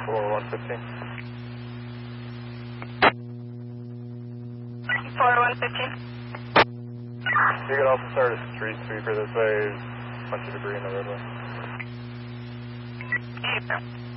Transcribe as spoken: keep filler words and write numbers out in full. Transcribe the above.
four one fifteen. four one fifteen. You can also start a street sweeper this way. There's a bunch of debris in the roadway. Okay.